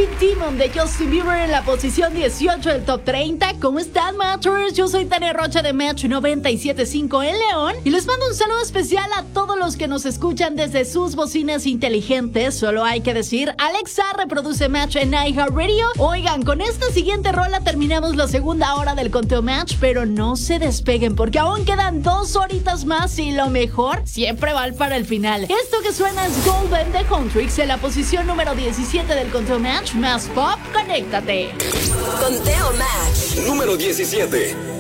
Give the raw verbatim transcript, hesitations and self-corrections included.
Stupid Demon de Justin Bieber en la posición dieciocho del Top treinta. ¿Cómo están, Matchers? Yo soy Tania Rocha de Match noventa y siete punto cinco en León y les mando un saludo especial a todos los que nos escuchan desde sus bocinas inteligentes. Solo hay que decir, Alexa, reproduce Match en iHeartRadio. Oigan, con esta siguiente rola terminamos la segunda hora del conteo Match, pero no se despeguen porque aún quedan dos horitas más y lo mejor siempre va para el final. Esto que suena es Golden de Huntrix en la posición número diecisiete del conteo Match. Más pop, conéctate. Conteo Match número diecisiete.